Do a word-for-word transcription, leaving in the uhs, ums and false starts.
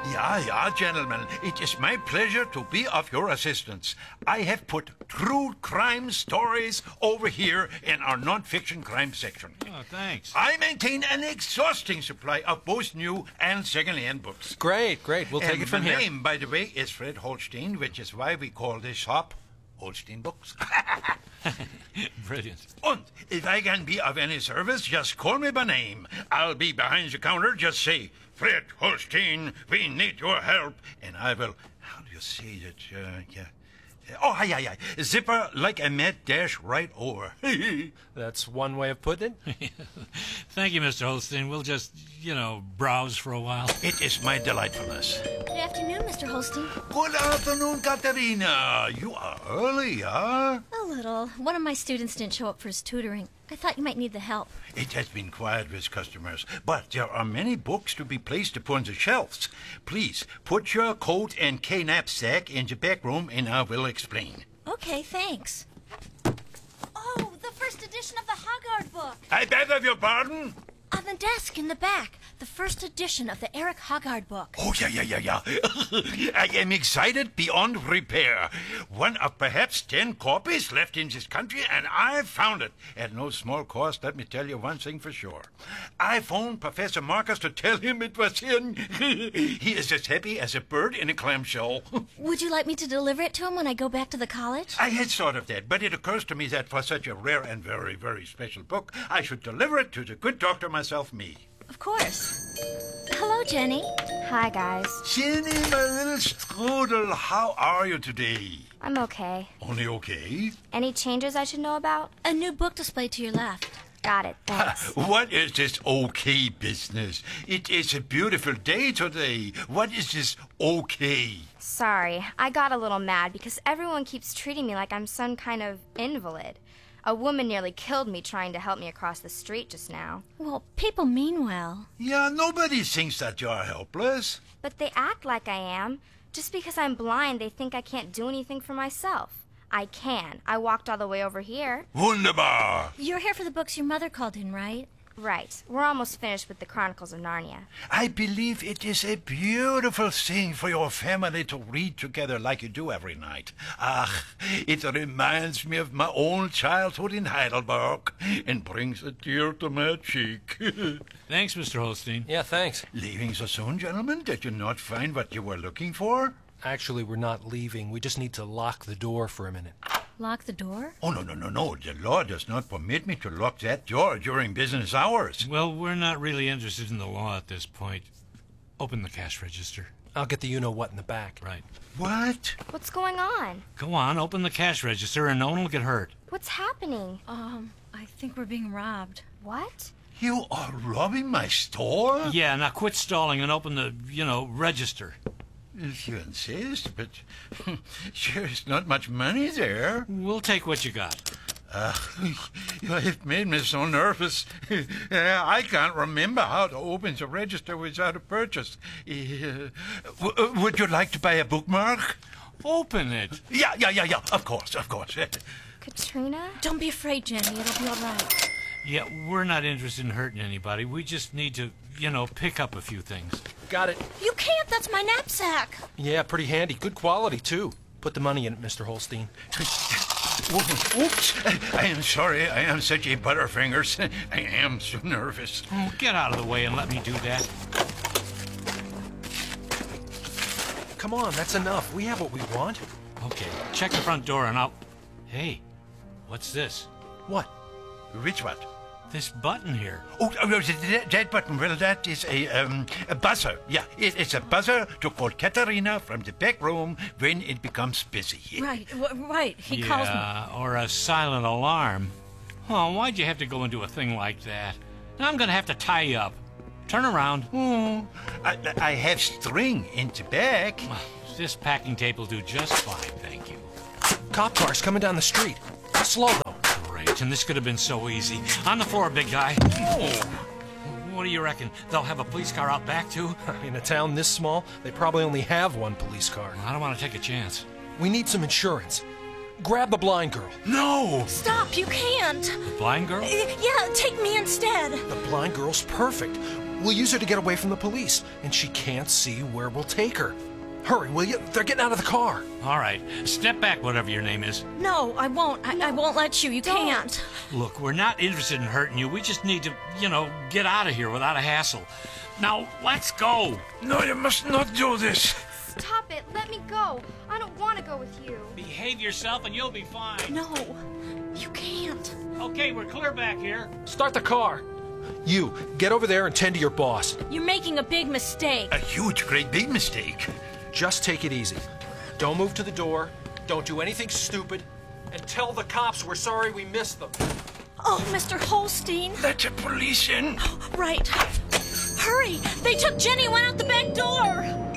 Yeah, yeah, gentlemen. It is my pleasure to be of your assistance. I have put true crime stories over here in our non-fiction crime section. Oh, thanks. I maintain an exhausting supply of both new and second-hand books. Great, great. We'll take and it from my here. name, by the way, is Fred Holstein, which is why we call this shop Holstein Books. Brilliant. And if I can be of any service, just call me by name. I'll be behind the counter. Just say, Fred Holstein, we need your help. And I will, how do you say that? Uh, yeah. Oh, hi, hi, hi. Zipper like a mad dash right over. That's one way of putting it. Thank you, Mister Holstein. We'll just, you know, browse for a while. It is my delightfulness. Good afternoon, Mister Holstein. Good afternoon, Katerina. You are early, huh? A little. One of my students didn't show up for his tutoring. I thought you might need the help. It has been quiet with customers, but there are many books to be placed upon the shelves. Please, put your coat and K knapsack in the back room and I will explain. Okay, thanks. Oh, the first edition of the Hoggard book. I beg of your pardon? On the desk in the back. The first edition of the Eric Hoggard book. Oh, yeah, yeah, yeah, yeah. I am excited beyond repair. One of perhaps ten copies left in this country, and I found it. At no small cost, let me tell you one thing for sure. I phoned Professor Marcus to tell him it was in. He is as happy as a bird in a clamshell. Would you like me to deliver it to him when I go back to the college? I had thought of that, but it occurs to me that for such a rare and very, very special book, I should deliver it to the good doctor myself, me. Of course. Hello, Jenny. Hi, guys. Jenny, my little strudel, how are you today? I'm okay. Only okay? Any changes I should know about? A new book display to your left. Got it, thanks. What is this okay business? It is a beautiful day today. What is this okay? Sorry, I got a little mad because everyone keeps treating me like I'm some kind of invalid. A woman nearly killed me trying to help me across the street just now. Well, people mean well. Yeah, nobody thinks that you're helpless. But they act like I am. Just because I'm blind, they think I can't do anything for myself. I can. I walked all the way over here. Wunderbar. You're here for the books your mother called in, right? Right. We're almost finished with the Chronicles of Narnia. I believe it is a beautiful thing for your family to read together like you do every night. Ah, it reminds me of my own childhood in Heidelberg and brings a tear to my cheek. Thanks, Mister Holstein. Yeah, thanks. Leaving so soon, gentlemen? Did you not find what you were looking for? Actually, we're not leaving. We just need to lock the door for a minute. Lock the door? Oh, no, no, no, no. The law does not permit me to lock that door during business hours. Well, we're not really interested in the law at this point. Open the cash register. I'll get the you-know-what in the back. Right. What? What's going on? Go on, open the cash register and no one will get hurt. What's happening? Um, I think we're being robbed. What? You are robbing my store? Yeah, now quit stalling and open the, you know, register. If you insist, but there's not much money there. We'll take what you got. Uh, you have made me so nervous. I can't remember how to open the register without a purchase. Uh, w- would you like to buy a bookmark? Open it. Yeah, yeah, yeah, yeah. Of course, of course. Katrina? Don't be afraid, Jenny. It'll be all right. Yeah, we're not interested in hurting anybody. We just need to, you know, pick up a few things. Got it. You can't. That's my knapsack. Yeah, pretty handy. Good quality, too. Put the money in it, Mister Holstein. Oops. I am sorry. I am such a butterfingers. I am so nervous. Oh, get out of the way and let me do that. Come on, that's enough. We have what we want. Okay, check the front door and I'll... Hey, what's this? What? Which what? This button here. Oh, oh, that, that button. Well, that is a um a buzzer. Yeah, it, it's a buzzer to call Katerina from the back room when it becomes busy. Right, w- right. He yeah, calls me. or a silent alarm. Oh, why'd you have to go into a thing like that? Now I'm gonna have to tie you up. Turn around. Oh, I, I have string in the back. This packing tape will do just fine, thank you. Cop cars coming down the street. Slow, though. Great, and this could have been so easy. On the floor, big guy. Oh. What do you reckon? They'll have a police car out back, too? In a town this small, they probably only have one police car. I don't want to take a chance. We need some insurance. Grab the blind girl. No! Stop, you can't. The blind girl? Uh, yeah, take me instead. The blind girl's perfect. We'll use her to get away from the police, and she can't see where we'll take her. Hurry, will you? They're getting out of the car. All right, step back, whatever your name is. No, I won't. I, I won't let you. You can't. Look, we're not interested in hurting you. We just need to, you know, get out of here without a hassle. Now, let's go. No, you must not do this. Stop it. Let me go. I don't want to go with you. Behave yourself and you'll be fine. No, you can't. Okay, we're clear back here. Start the car. You, get over there and tend to your boss. You're making a big mistake. A huge, great big mistake. Just take it easy. Don't move to the door. Don't do anything stupid. And tell the cops we're sorry we missed them. Oh, Mister Holstein. Let the police in. Right. Hurry! They took Jenny and went out the back door!